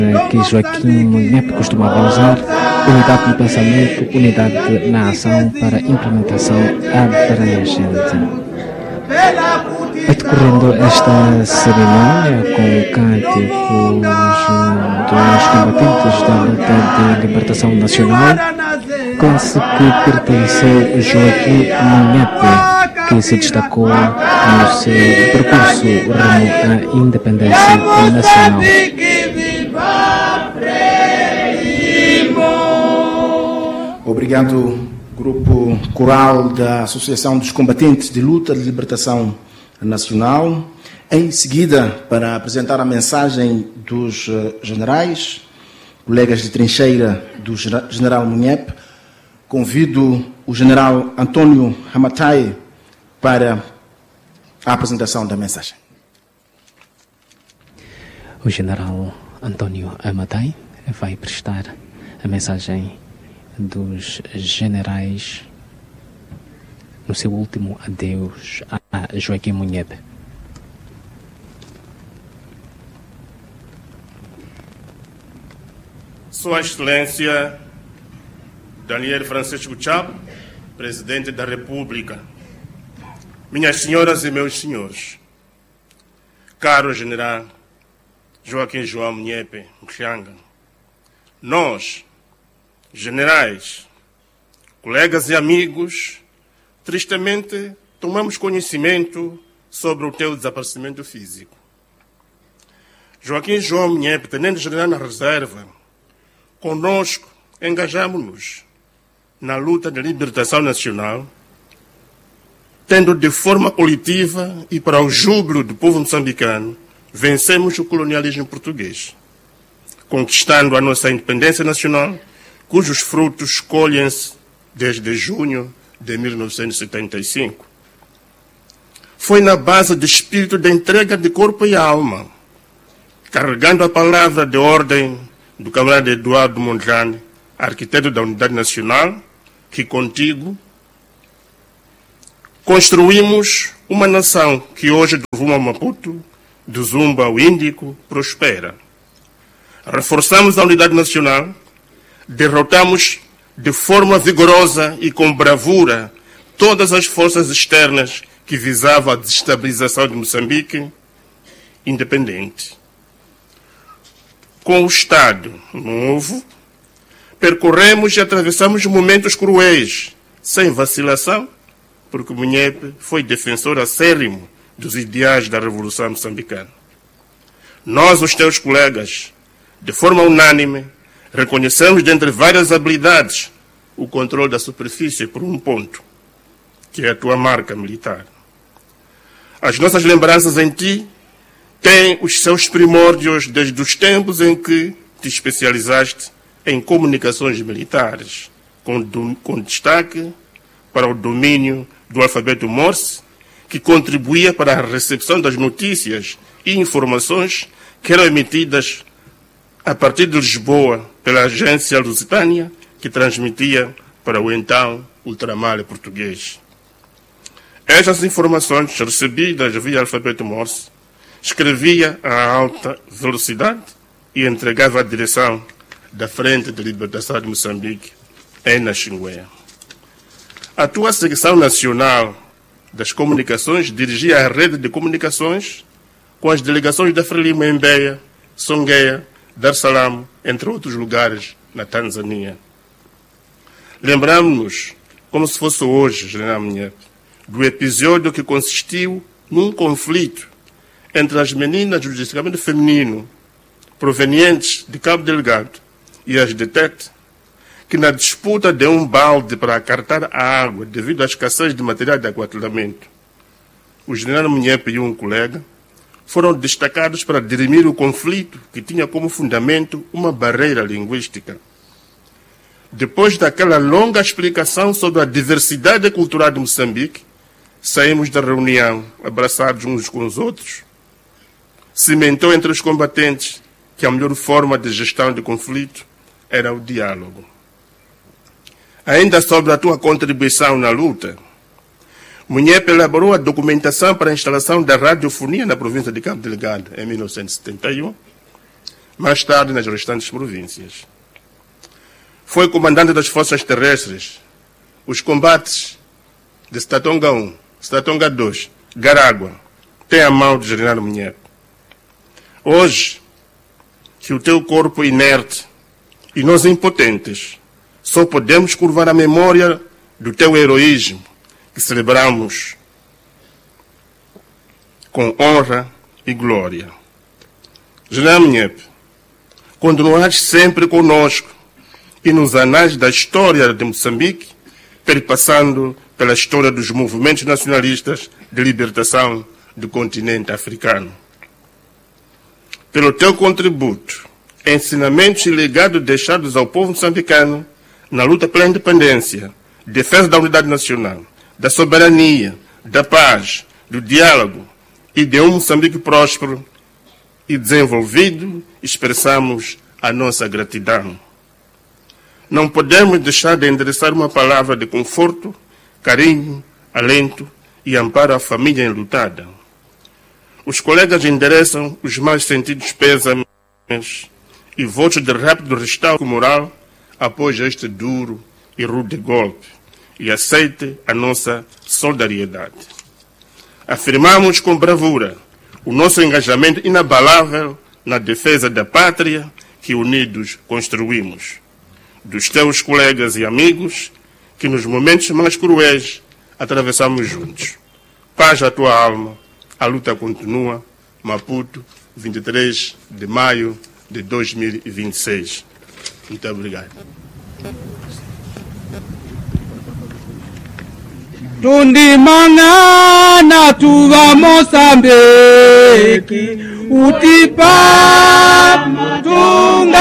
que Joaquim Munhepe costumava usar: unidade no pensamento, unidade na ação para implementação abrangente. Decorrendo esta cerimônia com cânticos dos combatentes da luta de libertação nacional, consta que pertenceu Joaquim Munhepe, que se destacou no seu percurso rumo à independência nacional. Obrigado, Grupo Coral da Associação dos Combatentes de Luta de Libertação Nacional. Em seguida, para apresentar a mensagem dos generais, colegas de trincheira do general Munhepe, convido o general Antônio Hamatai para a apresentação da mensagem. O general Antônio Hamatai vai prestar a mensagem dos generais no seu último adeus a Joaquim Munhepe. Sua Excelência Daniel Francisco Chapo, Presidente da República, minhas senhoras e meus senhores, caro general Joaquim João Munhepe Mchanga, nós, generais, colegas e amigos, tristemente tomamos conhecimento sobre o teu desaparecimento físico. Joaquim João Munhepe, tenente-general na reserva, conosco engajamos-nos na luta de libertação nacional, tendo de forma coletiva e para o júbilo do povo moçambicano, vencemos o colonialismo português, conquistando a nossa independência nacional, cujos frutos colhem-se desde junho de 1975. Foi na base de espírito de entrega de corpo e alma, carregando a palavra de ordem do camarada Eduardo Mondlane, arquiteto da Unidade Nacional, que contigo construímos uma nação que hoje, do rumo ao Maputo, do Zumba ao Índico, prospera. Reforçamos a Unidade Nacional, derrotamos de forma vigorosa e com bravura todas as forças externas que visavam a desestabilização de Moçambique independente. Com o Estado novo, percorremos e atravessamos momentos cruéis, sem vacilação, porque Munhepe foi defensor acérrimo dos ideais da Revolução Moçambicana. Nós, os teus colegas, de forma unânime, reconhecemos, dentre várias habilidades, o controle da superfície por um ponto, que é a tua marca militar. As nossas lembranças em ti têm os seus primórdios desde os tempos em que te especializaste em comunicações militares, com destaque para o domínio do alfabeto Morse, que contribuía para a recepção das notícias e informações que eram emitidas a partir de Lisboa pela agência Lusitânia, que transmitia para o então ultramar português. Estas informações recebidas via alfabeto Morse escrevia a alta velocidade e entregava a direção da Frente de Libertação de Moçambique em Naxingué. A tua secção nacional das comunicações dirigia a rede de comunicações com as delegações da Frelimo em Beia, Songhia, Dar es Salaam, entre outros lugares na Tanzânia. Lembramos-nos, como se fosse hoje, general Munhepe, do episódio que consistiu num conflito entre as meninas do destacamento feminino provenientes de Cabo Delgado e as de Tete, que na disputa de um balde para acartar a água devido à escassez de material de aquatelamento, o general Munhepe e um colega foram destacados para dirimir o conflito que tinha como fundamento uma barreira linguística. Depois daquela longa explicação sobre a diversidade cultural de Moçambique, saímos da reunião abraçados uns com os outros. Cimentou entre os combatentes que a melhor forma de gestão de conflito era o diálogo. Ainda sobre a tua contribuição na luta, Munhepe elaborou a documentação para a instalação da radiofonia na província de Cabo Delgado em 1971, mais tarde nas restantes províncias. Foi comandante das forças terrestres. Os combates de Statonga 1, Statonga 2, Garagua, tem a mão do general Munhepe. Hoje, que o teu corpo inerte e nós impotentes só podemos curvar a memória do teu heroísmo que celebramos com honra e glória. General Munhepe, continuarás sempre conosco e nos anais da história de Moçambique, perpassando pela história dos movimentos nacionalistas de libertação do continente africano. Pelo teu contributo, ensinamentos e legado deixados ao povo moçambicano na luta pela independência, defesa da unidade nacional, da soberania, da paz, do diálogo e de um Moçambique próspero e desenvolvido, expressamos a nossa gratidão. Não podemos deixar de endereçar uma palavra de conforto, carinho, alento e amparo à família enlutada. Os colegas endereçam os mais sentidos pésames e votos de rápido restauro moral após este duro e rude golpe e aceite a nossa solidariedade. Afirmamos com bravura o nosso engajamento inabalável na defesa da pátria que unidos construímos. Dos teus colegas e amigos que nos momentos mais cruéis atravessamos juntos. Paz à tua alma, a luta continua. Maputo, 23 de maio de 2026. Muito obrigado. Tundimangana tuva Moçambique, utipa tunga